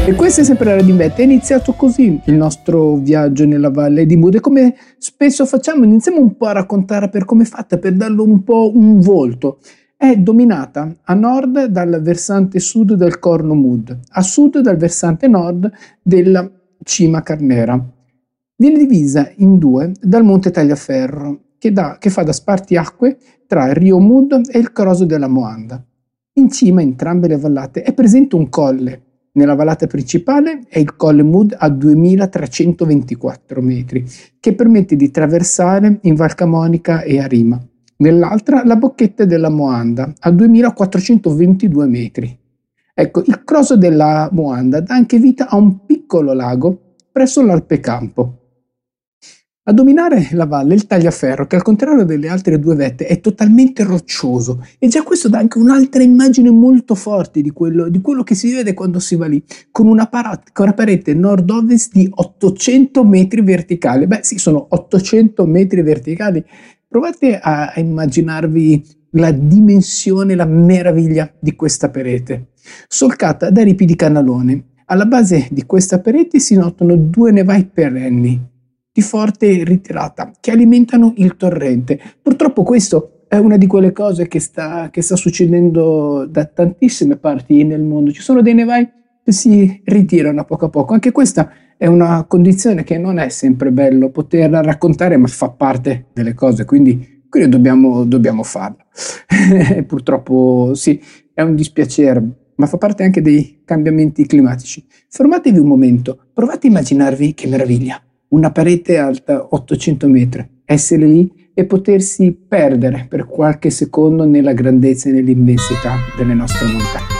E questa è sempre Radio Invette. È iniziato così il nostro viaggio nella Valle di Mood e come spesso facciamo iniziamo un po' a raccontare per come è fatta, per darle un po' un volto. È dominata a nord dal versante sud del Corno Mood, a sud dal versante nord della Cima Carnera. Viene divisa in due dal Monte Tagliaferro, che fa da spartiacque tra il Rio Mood e il Croso della Moanda. In cima a entrambe le vallate è presente un colle. Nella vallata principale è il Colle Mood a 2324 metri, che permette di traversare in Val Camonica e a Rima. Nell'altra la bocchetta della Moanda a 2422 metri. Ecco, il Croso della Moanda dà anche vita a un piccolo lago presso l'Alpe Campo. A dominare la valle il Tagliaferro, che al contrario delle altre due vette è totalmente roccioso, e già questo dà anche un'altra immagine molto forte di quello che si vede quando si va lì, con una parete nord-ovest di 800 metri verticali. Beh sì, sono 800 metri verticali. Provate a immaginarvi la dimensione, la meraviglia di questa parete, solcata da ripidi canalone. Alla base di questa parete si notano due nevai perenni, di forte ritirata, che alimentano il torrente. Purtroppo questo è una di quelle cose che sta succedendo da tantissime parti nel mondo. Ci sono dei nevai che si ritirano a poco. Anche questa è una condizione che non è sempre bello poterla raccontare, ma fa parte delle cose, quindi dobbiamo farla. Purtroppo sì, è un dispiacere, ma fa parte anche dei cambiamenti climatici. Fermatevi un momento, provate a immaginarvi che meraviglia. Una parete alta 800 metri, essere lì e potersi perdere per qualche secondo nella grandezza e nell'immensità delle nostre montagne.